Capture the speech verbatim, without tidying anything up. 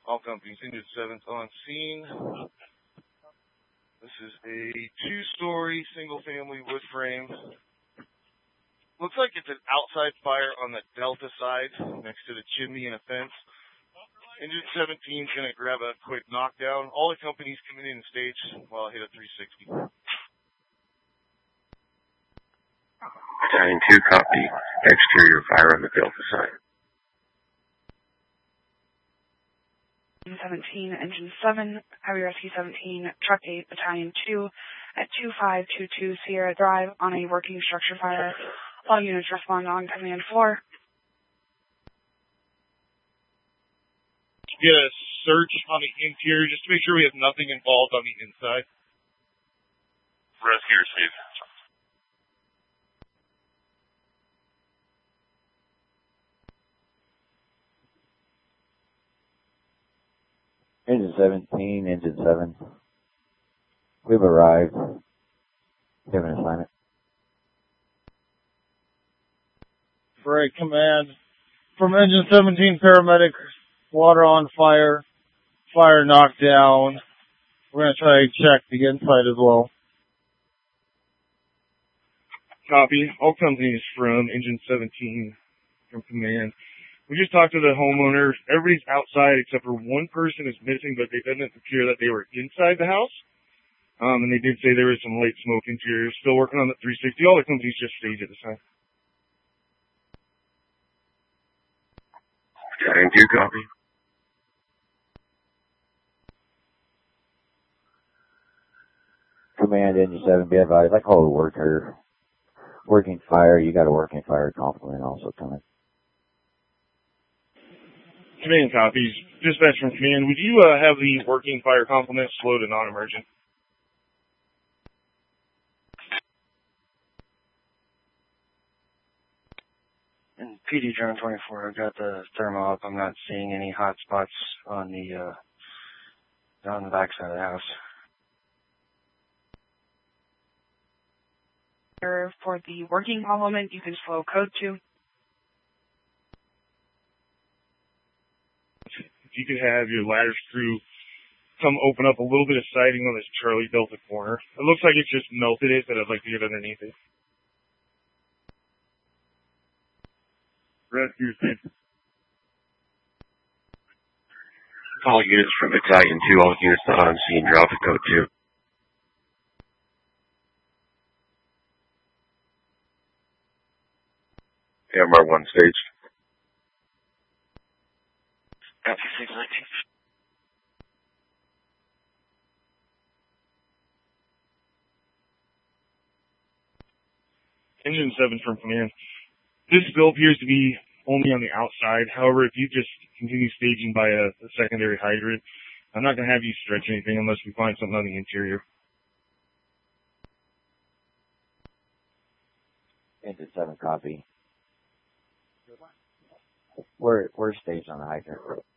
All companies, Engine seven's on scene. This is a two-story, single-family wood frame. Looks like it's an outside fire on the Delta side, next to the chimney and a fence. Engine seventeen's going to grab a quick knockdown. All the companies come in and stage while I hit a three sixty. Battalion two, copy. Exterior fire on the Delta side. seventeen, Engine seven, Heavy Rescue seventeen, Truck eight, Battalion two, at two five two two Sierra Drive on a working structure fire. All units respond on command four. Get a search on the interior just to make sure we have nothing involved on the inside. Rescue received. Engine seventeen, Engine seven. We've arrived. We have an assignment. Right, command. From Engine seventeen, paramedic, water on fire, fire knocked down. We're going to try to check the inside as well. Copy. All companies from Engine seventeen from command. We just talked to the homeowner. Everybody's outside except for one person is missing, but they didn't appear that they were inside the house. Um, and they did say there was some light smoke interior. Still working on the three sixty. All the companies just stage at the time. Battalion two, copy. Command, Engine seven, be advised. I call the worker. Working fire, you got a working fire complement also coming. Command copies. Dispatch from command. Would you uh, have the working fire complement slow to non-emergent? And P D Drone twenty-four, I've got the thermal up. I'm not seeing any hot spots on the uh, on the back side of the house. For the working complement, you can slow code to. If you could have your ladder crew come open up a little bit of siding on this Charlie Delta corner. It looks like it's just melted it, but I'd like to get underneath it. Rescue station. All units from Battalion two, all units not on scene, drop to code two. M R one stage. Copy six nineteen. Engine seven from command. This spill appears to be only on the outside. However, if you just continue staging by a, a secondary hydrant, I'm not going to have you stretch anything unless we find something on the interior. Engine seven, copy. We're, we're staged on the hydrant.